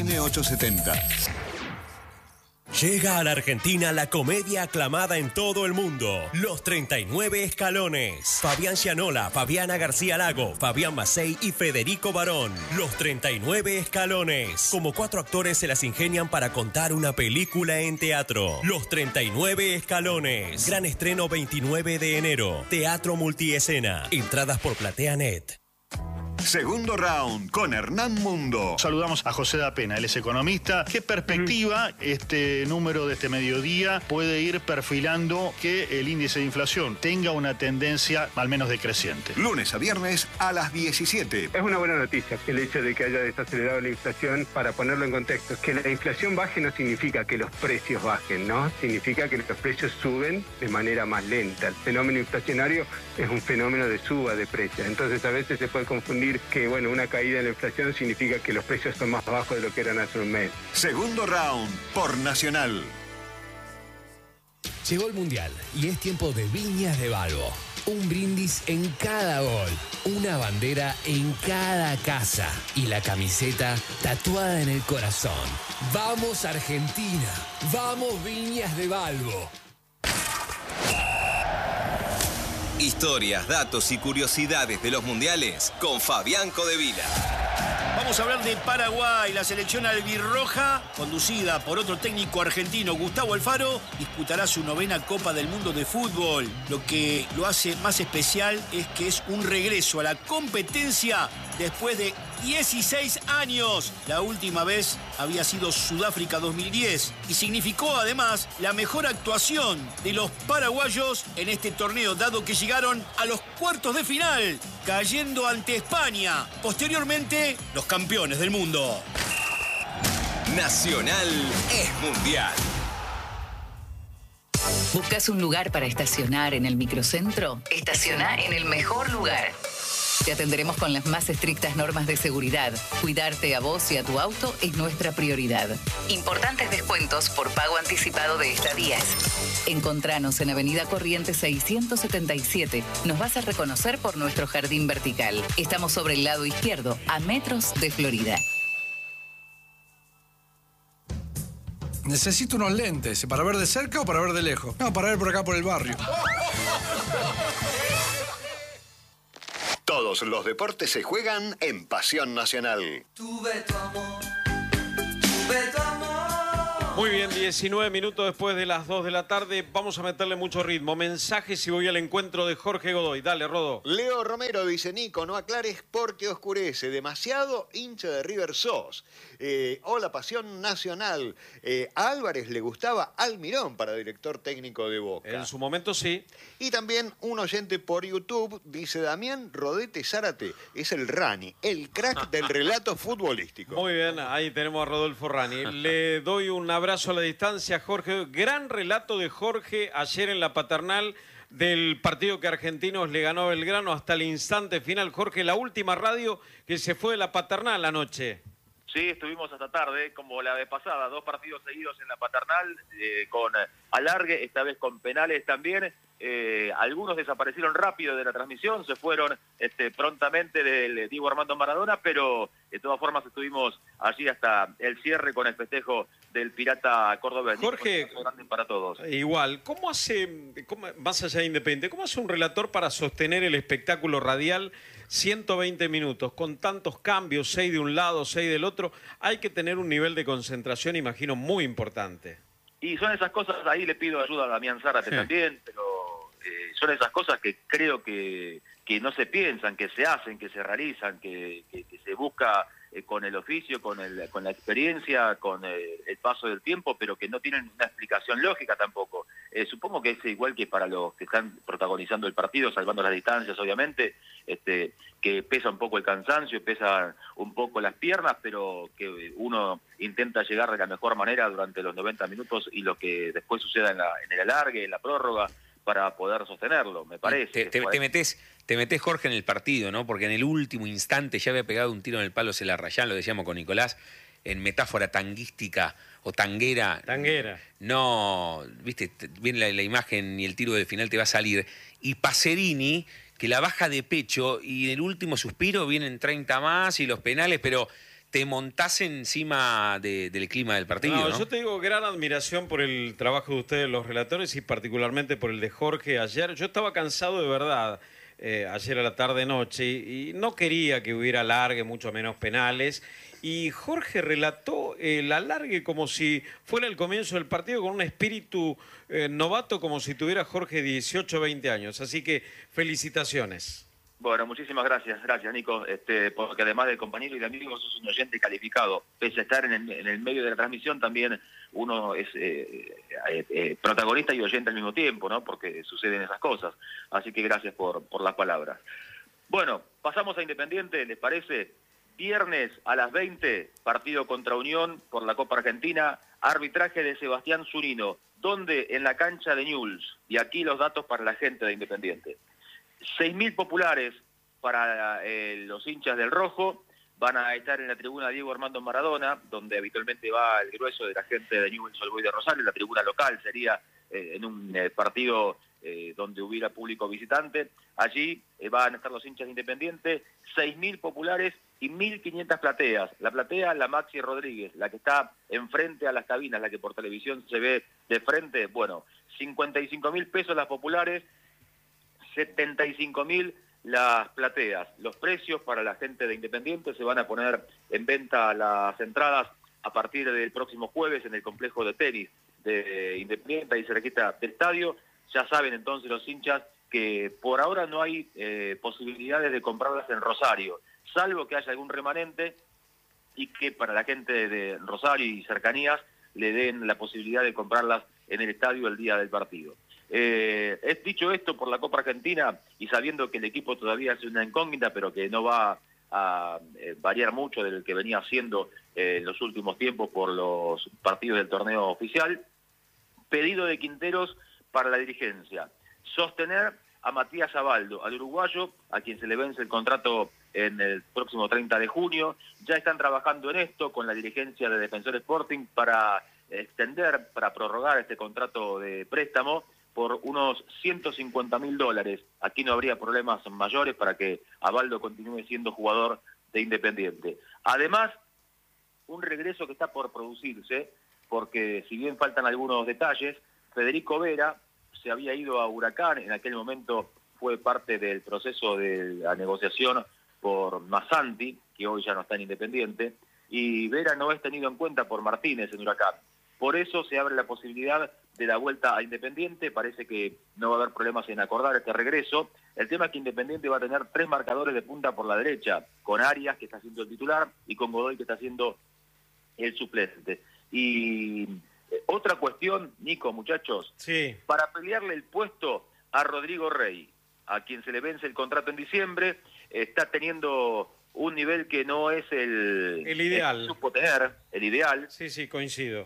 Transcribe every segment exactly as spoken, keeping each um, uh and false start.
N ochocientos setenta. Llega a la Argentina la comedia aclamada en todo el mundo, Los treinta y nueve Escalones. Fabián Gianola, Fabiana García Lago, Fabián Macei y Federico Barón. Los treinta y nueve Escalones. Como cuatro actores se las ingenian para contar una película en teatro. Los treinta y nueve Escalones. Gran estreno veintinueve de enero. Teatro Multiescena. Entradas por PlateaNet. Segundo round con Hernán Mundo. Saludamos a José Da Pena, él es economista. ¿Qué perspectiva este número de este mediodía puede ir perfilando que el índice de inflación tenga una tendencia al menos decreciente? Lunes a viernes a las diecisiete. Es una buena noticia el hecho de que haya desacelerado la inflación. Para ponerlo en contexto, que la inflación baje no significa que los precios bajen, ¿no? Significa que los precios suben de manera más lenta. El fenómeno inflacionario es un fenómeno de suba de precios. Entonces a veces se puede confundir que, bueno, una caída en la inflación significa que los precios son más bajos de lo que eran hace un mes. Segundo round por Nacional. Llegó el Mundial y es tiempo de Viñas de Balbo. Un brindis en cada gol, una bandera en cada casa y la camiseta tatuada en el corazón. ¡Vamos Argentina! ¡Vamos Viñas de Balbo! Historias, datos y curiosidades de los mundiales con Fabián Codevila. Vamos a hablar de Paraguay. La selección albirroja, conducida por otro técnico argentino, Gustavo Alfaro, disputará su novena Copa del Mundo de Fútbol. Lo que lo hace más especial es que es un regreso a la competencia después de dieciséis años. La última vez había sido Sudáfrica dos mil diez y significó además la mejor actuación de los paraguayos en este torneo, dado que llegaron a los cuartos de final, cayendo ante España. Posteriormente, los campeones del mundo. Nacional es mundial. ¿Buscas un lugar para estacionar en el microcentro? Estaciona en el mejor lugar. Te atenderemos con las más estrictas normas de seguridad. Cuidarte a vos y a tu auto es nuestra prioridad. Importantes descuentos por pago anticipado de estadías. Encontranos en Avenida Corrientes seiscientos setenta y siete. Nos vas a reconocer por nuestro jardín vertical. Estamos sobre el lado izquierdo, a metros de Florida. Necesito unos lentes. ¿Para ver de cerca o para ver de lejos? No, para ver por acá por el barrio. Todos los deportes se juegan en Pasión Nacional. Tuve tu amor, tuve tu amor. Muy bien, diecinueve minutos después de las dos de la tarde. Vamos a meterle mucho ritmo. Mensajes y voy al encuentro de Jorge Godoy. Dale, Rodo. Leo Romero dice: Nico, no aclares porque oscurece. Demasiado hincha de River sos. Eh, hola, Pasión Nacional. Eh, a Álvarez le gustaba Almirón para director técnico de Boca. En su momento sí. Y también un oyente por YouTube dice: Damián Rodete Zárate es el Rani, el crack del relato futbolístico. Muy bien, ahí tenemos a Rodolfo Rani. Le doy un abrazo a la distancia, Jorge. Gran relato de Jorge ayer en la Paternal del partido que Argentinos le ganó a Belgrano hasta el instante final. Jorge, la última radio que se fue de la Paternal anoche. Sí, estuvimos hasta tarde, como la vez pasada, dos partidos seguidos en la Paternal, eh, con alargue, esta vez con penales también. Eh, algunos desaparecieron rápido de la transmisión, se fueron este, prontamente del Diego Armando Maradona, pero de todas formas estuvimos allí hasta el cierre con el festejo del Pirata Córdoba. Jorge, grande para todos. Igual, ¿cómo hace, cómo, más allá de Independiente, cómo hace un relator para sostener el espectáculo radial ciento veinte minutos, con tantos cambios, seis de un lado, seis del otro? Hay que tener un nivel de concentración, imagino, muy importante. Y son esas cosas, ahí le pido ayuda a Damián Zárate sí. también, pero eh, son esas cosas que creo que, que no se piensan, que se hacen, que se realizan, que, que, que se busca eh, con el oficio, con, el, con la experiencia, con eh, el paso del tiempo, pero que no tienen una explicación lógica tampoco. Eh, supongo que es igual que para los que están protagonizando el partido, salvando las distancias, obviamente, este, que pesa un poco el cansancio, pesa un poco las piernas, pero que uno intenta llegar de la mejor manera durante los noventa minutos y lo que después suceda en, la, en el alargue, en la prórroga, para poder sostenerlo, me parece. Te, te, te, metés, te metés, Jorge, en el partido, ¿no? Porque en el último instante ya había pegado un tiro en el palo Celarrayán, lo decíamos con Nicolás, en metáfora tanguística o tanguera. Tanguera. No, viste, viene la, la imagen y el tiro del final te va a salir. Y Pacerini, que la baja de pecho y en el último suspiro vienen treinta más y los penales, pero te montás encima de, del clima del partido, ¿no? No, yo te digo, gran admiración por el trabajo de ustedes, los relatores, y particularmente por el de Jorge ayer. Yo estaba cansado de verdad eh, ayer a la tarde-noche y, y no quería que hubiera alargue, mucho menos penales. Y Jorge relató el alargue como si fuera el comienzo del partido, con un espíritu eh, novato, como si tuviera Jorge dieciocho o veinte años. Así que felicitaciones. Bueno, muchísimas gracias, gracias Nico, este, porque además de compañero y de amigo sos un oyente calificado. Pese a estar en el, en el medio de la transmisión, también uno es eh, eh, eh, protagonista y oyente al mismo tiempo, ¿no? Porque suceden esas cosas. Así que gracias por, por las palabras. Bueno, pasamos a Independiente, ¿les parece? Viernes a las veinte, partido contra Unión por la Copa Argentina, arbitraje de Sebastián Zunino. ¿Dónde? En la cancha de Newell's. Y aquí los datos para la gente de Independiente. seis mil populares para eh, los hinchas del Rojo, van a estar en la tribuna Diego Armando Maradona, donde habitualmente va el grueso de la gente de Newell's Old Boys de Rosario. La tribuna local sería eh, en un eh, partido eh, donde hubiera público visitante. Allí eh, van a estar los hinchas de Independiente, seis mil populares y mil quinientas plateas. La platea, la Maxi Rodríguez, la que está enfrente a las cabinas, la que por televisión se ve de frente, bueno, cincuenta y cinco mil pesos las populares, setenta y cinco mil las plateas. Los precios para la gente de Independiente se van a poner en venta las entradas a partir del próximo jueves en el complejo de tenis de Independiente, ahí cerquita del estadio. Ya saben entonces los hinchas que por ahora no hay eh, posibilidades de comprarlas en Rosario, salvo que haya algún remanente y que para la gente de Rosario y cercanías le den la posibilidad de comprarlas en el estadio el día del partido. Eh, es dicho esto por la Copa Argentina y sabiendo que el equipo todavía es una incógnita, pero que no va a eh, variar mucho del que venía haciendo eh, en los últimos tiempos por los partidos del torneo oficial, pedido de Quinteros para la dirigencia: sostener a Matías Abaldo, al uruguayo, a quien se le vence el contrato en el próximo treinta de junio. Ya están trabajando en esto con la dirigencia de Defensor Sporting para extender, para prorrogar este contrato de préstamo por unos ciento cincuenta mil dólares. Aquí no habría problemas mayores para que Abaldo continúe siendo jugador de Independiente. Además, un regreso que está por producirse, porque si bien faltan algunos detalles, Federico Vera se había ido a Huracán, en aquel momento fue parte del proceso de la negociación por Massanti, que hoy ya no está en Independiente, y Vera no es tenido en cuenta por Martínez en Huracán. Por eso se abre la posibilidad de la vuelta a Independiente. Parece que no va a haber problemas en acordar este regreso. El tema es que Independiente va a tener tres marcadores de punta por la derecha, con Arias, que está siendo el titular, y con Godoy, que está siendo el suplente. Y eh, otra cuestión, Nico, muchachos, sí. Para pelearle el puesto a Rodrigo Rey, a quien se le vence el contrato en diciembre, está teniendo un nivel que no es el, el ideal. El que supo tener, el ideal. Sí, sí, coincido.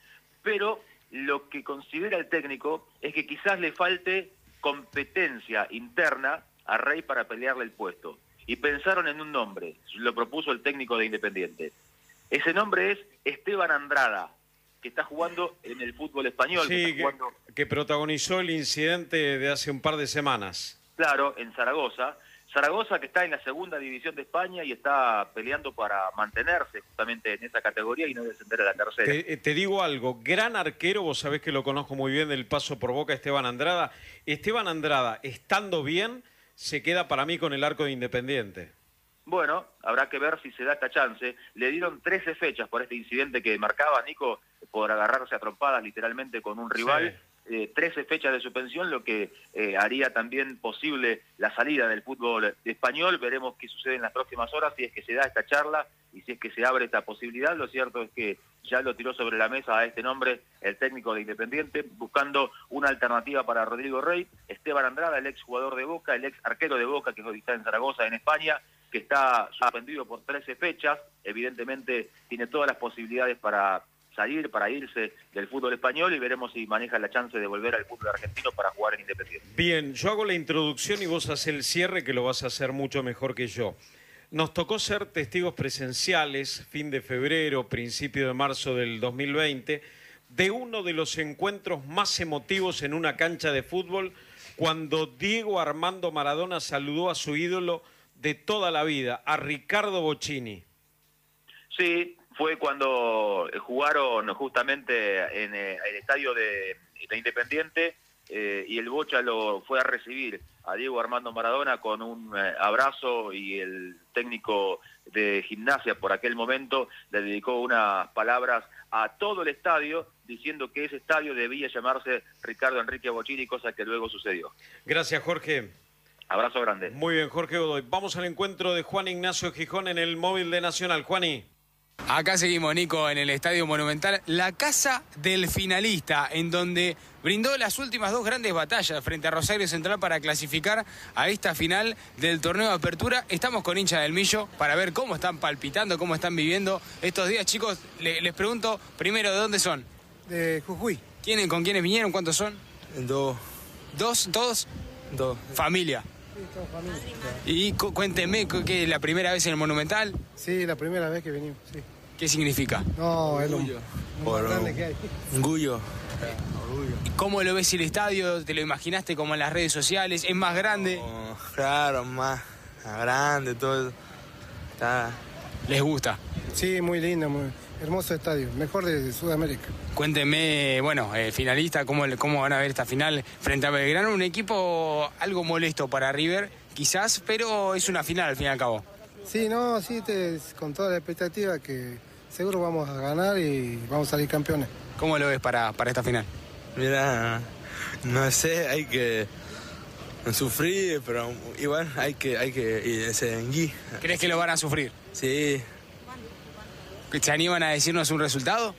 Pero lo que considera el técnico es que quizás le falte competencia interna a Rey para pelearle el puesto. Y pensaron en un nombre, lo propuso el técnico de Independiente. Ese nombre es Esteban Andrada, que está jugando en el fútbol español. Sí, que, está jugando, que, que protagonizó el incidente de hace un par de semanas. Claro, en Zaragoza. Zaragoza, que está en la segunda división de España y está peleando para mantenerse justamente en esa categoría y no descender a la tercera. Te, te digo algo, gran arquero, vos sabés que lo conozco muy bien del paso por Boca, Esteban Andrada. Esteban Andrada, estando bien, se queda para mí con el arco de Independiente. Bueno, habrá que ver si se da esta chance. Le dieron trece fechas por este incidente que marcaba Nico, por agarrarse a trompadas literalmente con un rival. Sí. Eh, trece fechas de suspensión, lo que eh, haría también posible la salida del fútbol español. Veremos qué sucede en las próximas horas, si es que se da esta charla y si es que se abre esta posibilidad. Lo cierto es que ya lo tiró sobre la mesa a este nombre el técnico de Independiente, buscando una alternativa para Rodrigo Rey. Esteban Andrada, el ex jugador de Boca, el ex arquero de Boca, que hoy está en Zaragoza, en España, que está suspendido por trece fechas. Evidentemente tiene todas las posibilidades para salir, para irse del fútbol español, y veremos si maneja la chance de volver al fútbol argentino para jugar en Independiente. Bien, yo hago la introducción y vos haces el cierre, que lo vas a hacer mucho mejor que yo. Nos tocó ser testigos presenciales, fin de febrero, principio de marzo del dos mil veinte, de uno de los encuentros más emotivos en una cancha de fútbol, cuando Diego Armando Maradona saludó a su ídolo de toda la vida, a Ricardo Bocchini. Sí, fue cuando jugaron justamente en eh, el estadio de, de Independiente eh, y el Bocha lo fue a recibir a Diego Armando Maradona con un eh, abrazo, y el técnico de Gimnasia por aquel momento le dedicó unas palabras a todo el estadio diciendo que ese estadio debía llamarse Ricardo Enrique Bochini, cosa que luego sucedió. Gracias, Jorge. Abrazo grande. Muy bien, Jorge Godoy. Vamos al encuentro de Juan Ignacio Gijón en el móvil de Nacional. Juani. Acá seguimos, Nico, en el Estadio Monumental, la casa del finalista, en donde brindó las últimas dos grandes batallas frente a Rosario Central para clasificar a esta final del torneo de apertura. Estamos con hinchas del Millo para ver cómo están palpitando, cómo están viviendo estos días. Chicos, le, les pregunto primero, ¿de dónde son? De Jujuy. ¿Quiénes, ¿Con quiénes vinieron? ¿Cuántos son? Dos. ¿Dos? ¿Todos? Dos. ¿Familia? Sí, todos familia. Y cu cuéntenme, ¿qué es la primera vez en el Monumental? Sí, la primera vez que venimos, sí. ¿Qué significa? No, es lo más grande que hay. Orgullo. ¿Cómo lo ves el estadio? ¿Te lo imaginaste como en las redes sociales? ¿Es más grande? Oh, claro, más grande, todo. Está... ¿Les gusta? Sí, muy lindo, muy hermoso estadio, mejor de Sudamérica. Cuéntenme, bueno, eh, finalista, ¿cómo, ¿cómo van a ver esta final frente a Belgrano? Un equipo algo molesto para River, quizás, pero es una final al fin y al cabo. Sí, no, sí, te, con toda la expectativa que seguro vamos a ganar y vamos a salir campeones. ¿Cómo lo ves para, para esta final? Mira, no sé, hay que sufrir, pero igual hay que, hay que seguir. ¿Crees que lo van a sufrir? Sí. ¿Se animan a decirnos un resultado?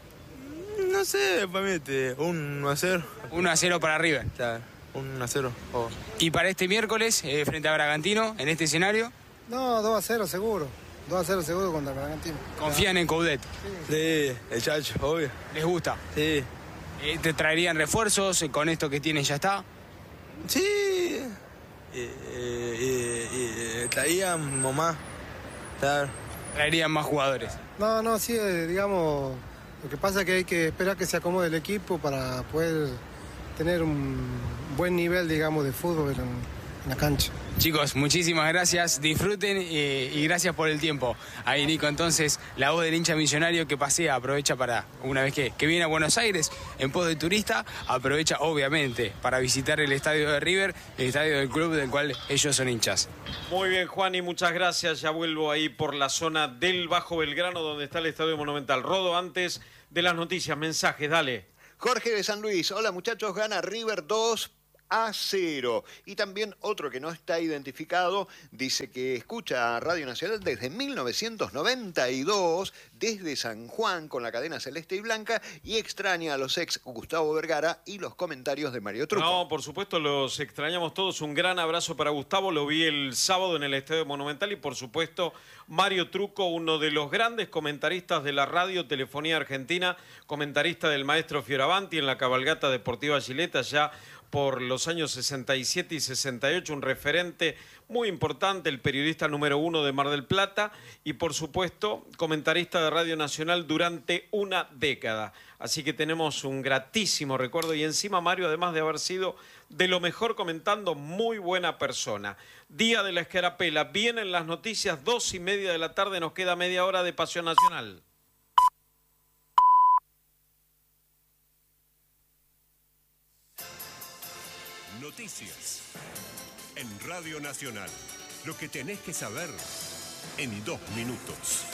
No sé, para mí, un uno a cero. uno a cero para River. Claro, un uno a cero. Oh. ¿Y para este miércoles, eh, frente a Bragantino, en este escenario? No, dos a cero seguro. dos a cero seguro contra Bragantino. ¿Confían en Coudet? Sí, el Chacho, obvio. ¿Les gusta? Sí. Eh, ¿Te traerían refuerzos? ¿Con esto que tienen ya está? Sí. Y, y, y, y traíamos más. Claro. ¿Traerían más jugadores? No, no, sí, digamos, lo que pasa es que hay que esperar que se acomode el equipo para poder tener un buen nivel, digamos, de fútbol en, en la cancha. Chicos, muchísimas gracias, disfruten eh, y gracias por el tiempo. Ahí Nico, entonces, la voz del hincha millonario que pasea, aprovecha para, una vez que, que viene a Buenos Aires en pos de turista, aprovecha obviamente para visitar el estadio de River, el estadio del club del cual ellos son hinchas. Muy bien, Juan, y muchas gracias. Ya vuelvo ahí por la zona del Bajo Belgrano, donde está el Estadio Monumental. Rodo, antes de las noticias, mensajes, dale. Jorge de San Luis, hola muchachos, gana River dos a cero. Y también otro que no está identificado dice que escucha a Radio Nacional desde mil novecientos noventa y dos, desde San Juan con la cadena celeste y blanca, y extraña a los ex Gustavo Vergara y los comentarios de Mario Truco. No, por supuesto, los extrañamos todos. Un gran abrazo para Gustavo, lo vi el sábado en el Estadio Monumental, y por supuesto Mario Truco, uno de los grandes comentaristas de la radio Telefonía Argentina, comentarista del maestro Fioravanti en la cabalgata deportiva Gileta, ya por los años sesenta y siete y sesenta y ocho, un referente muy importante, el periodista número uno de Mar del Plata, y por supuesto comentarista de Radio Nacional durante una década. Así que tenemos un gratísimo recuerdo, y encima Mario, además de haber sido de lo mejor comentando, muy buena persona. Día de la Escarapela, vienen las noticias, dos y media de la tarde, nos queda media hora de Pasión Nacional. Noticias en Radio Nacional. Lo que tenés que saber en dos minutos.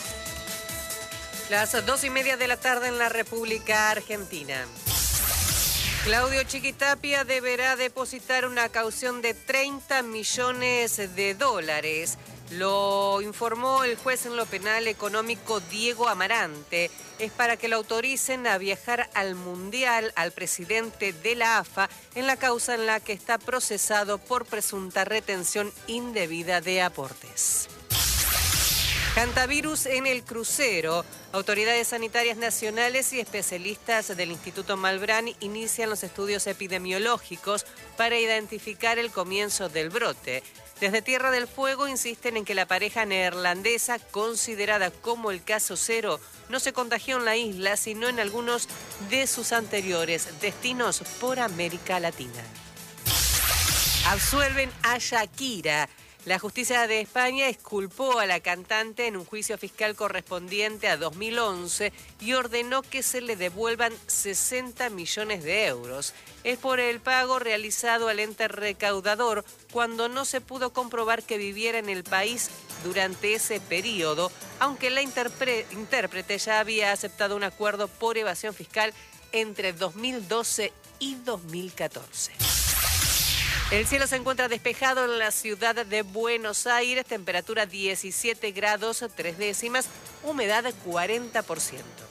Las dos y media de la tarde en la República Argentina. Claudio Chiquitapia deberá depositar una caución de treinta millones de dólares. Lo informó el juez en lo penal económico Diego Amarante. Es para que lo autoricen a viajar al Mundial al presidente de la A F A en la causa en la que está procesado por presunta retención indebida de aportes. Hantavirus en el crucero. Autoridades sanitarias nacionales y especialistas del Instituto Malbrán inician los estudios epidemiológicos para identificar el comienzo del brote. Desde Tierra del Fuego insisten en que la pareja neerlandesa, considerada como el caso cero, no se contagió en la isla, sino en algunos de sus anteriores destinos por América Latina. Absuelven a Shakira. La justicia de España exculpó a la cantante en un juicio fiscal correspondiente a dos mil once y ordenó que se le devuelvan sesenta millones de euros. Es por el pago realizado al ente recaudador cuando no se pudo comprobar que viviera en el país durante ese periodo, aunque la interpre- intérprete ya había aceptado un acuerdo por evasión fiscal entre dos mil doce y dos mil catorce. El cielo se encuentra despejado en la ciudad de Buenos Aires, temperatura diecisiete grados tres décimas, humedad cuarenta por ciento.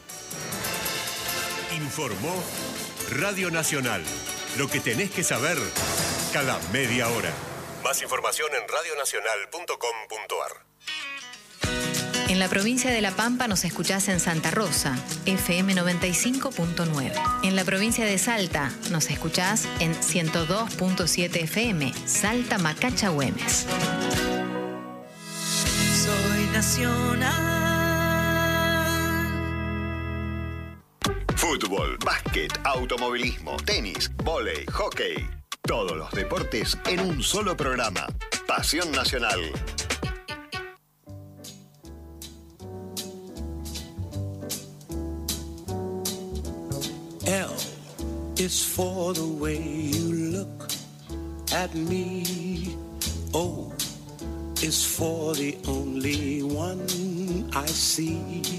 Informó Radio Nacional. Lo que tenés que saber cada media hora. Más información en radionacional punto com punto ar. En la provincia de La Pampa nos escuchás en Santa Rosa, F M noventa y cinco punto nueve. En la provincia de Salta nos escuchás en ciento dos punto siete F M, Salta Macacha Güemes. Soy nacional. Fútbol, básquet, automovilismo, tenis, vóley, hockey. Todos los deportes en un solo programa. Pasión Nacional. L is for the way you look at me. O is for the only one I see.